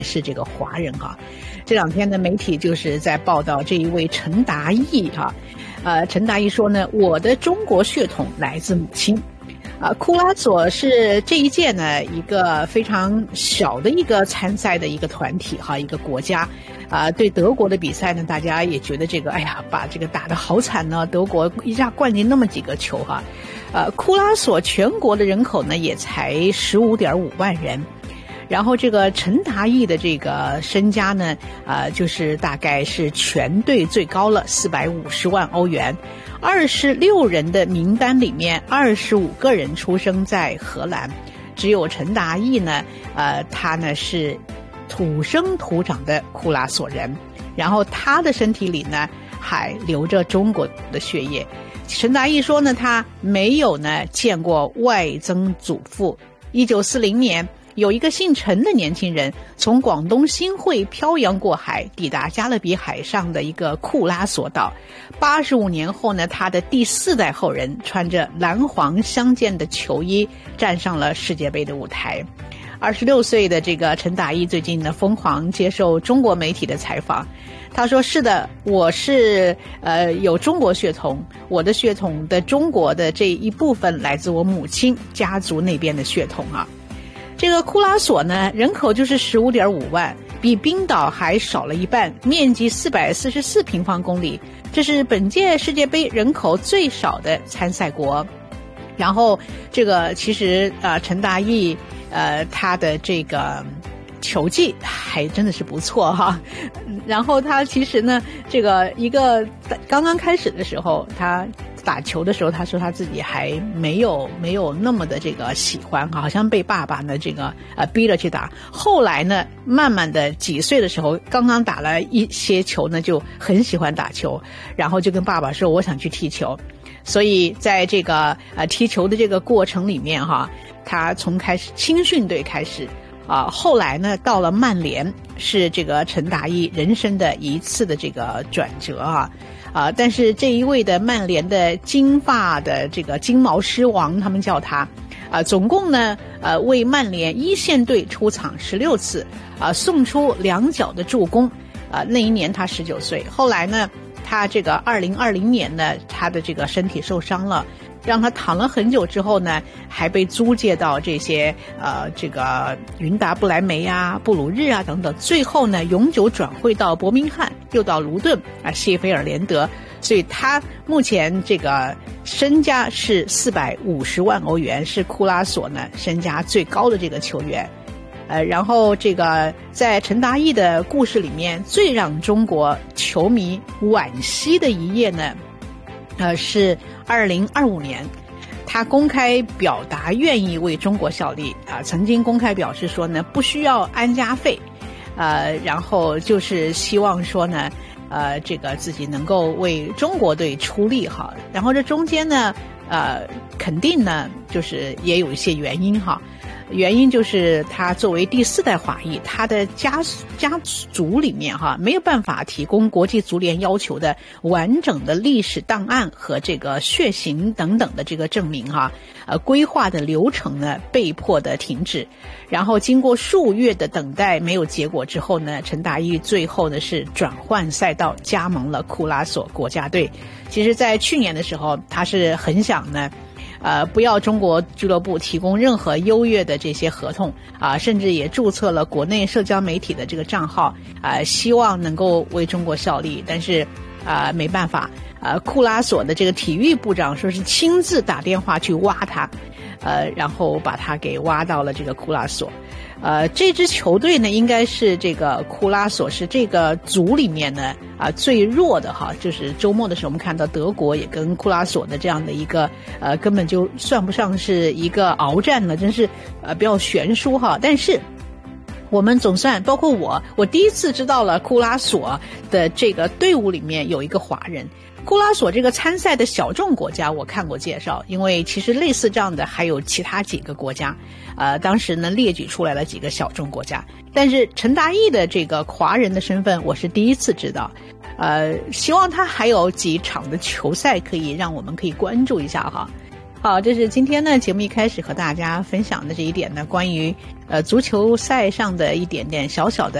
是这个华人哈。这两天的媒体就是在报道这一位陈达义哈，陈达义说呢，我的中国血统来自母亲。库拉索是这一届呢一个非常小的一个参赛的一个团体哈，一个国家。对德国的比赛呢，大家也觉得这个，哎呀，把这个打得好惨呢，德国一下灌进那么几个球哈。库拉索全国的人口呢也才15.5万人。然后这个陈达义的这个身家呢，就是大概是全队最高了450万欧元。26人的名单里面，25个人出生在荷兰，只有陈达义呢，他呢是土生土长的库拉索人，然后他的身体里呢还流着中国的血液。陈达义说呢，他没有呢见过外曾祖父。1940年。有一个姓陈的年轻人从广东新会漂洋过海，抵达加勒比海上的一个库拉索岛。85年后呢，他的第4代后人穿着蓝黄相间的球衣站上了世界杯的舞台。26岁的这个陈达义最近呢疯狂接受中国媒体的采访。他说是的，我是有中国血统，我的血统的中国的这一部分来自我母亲家族那边的血统啊。这个库拉索呢，人口就是15.5万，比冰岛还少了一半，面积444平方公里，这是本届世界杯人口最少的参赛国。然后这个其实陈达义他的这个球技还真的是不错哈。然后他其实呢，这个一个刚刚开始的时候，他打球的时候，他说他自己还没有那么的这个喜欢，好像被爸爸呢这个逼着去打。后来呢，慢慢的几岁的时候，刚刚打了一些球呢，就很喜欢打球，然后就跟爸爸说我想去踢球。所以在这个踢球的这个过程里面哈，他从开始青训队开始。后来呢，到了曼联，是这个陈达义人生的一次的这个转折啊。但是这一位的曼联的金发的这个金毛狮王，他们叫他总共呢为曼联一线队出场16次送出2脚的助攻那一年他19岁。后来呢，他这个2020年呢，他的这个身体受伤了，让他躺了很久之后呢，还被租借到这些这个云达不莱梅啊、布鲁日啊等等，最后呢永久转会到伯明翰，又到卢顿谢菲尔联德，所以他目前这个身家是450万欧元，是库拉索呢身家最高的这个球员。然后这个在陈达义的故事里面，最让中国球迷惋惜的一页呢，是2025年，他公开表达愿意为中国效力曾经公开表示说呢，不需要安家费，然后就是希望说呢，这个自己能够为中国队出力哈。然后这中间呢，肯定呢，就是也有一些原因哈。原因就是他作为第4代华裔，他的家族里面没有办法提供国际足联要求的完整的历史档案和这个血型等等的这个证明规划的流程呢被迫的停止。然后经过数月的等待没有结果之后呢，陈达义最后呢是转换赛道加盟了库拉索国家队。其实在去年的时候，他是很想呢不要中国俱乐部提供任何优越的这些合同甚至也注册了国内社交媒体的这个账号希望能够为中国效力。但是没办法库拉索的这个体育部长说是亲自打电话去挖他然后把他给挖到了这个库拉索。这支球队呢，应该是这个库拉索是这个组里面呢最弱的就是周末的时候我们看到德国也跟库拉索的这样的一个根本就算不上是一个鏖战了，真是比较悬殊但是我们总算包括我第一次知道了库拉索的这个队伍里面有一个华人。库拉索这个参赛的小众国家我看过介绍，因为其实类似这样的还有其他几个国家当时呢列举出来了几个小众国家，但是陈达义的这个华人的身份我是第一次知道。希望他还有几场的球赛可以让我们可以关注一下好，这是今天呢节目一开始和大家分享的这一点呢，关于足球赛上的一点点小小的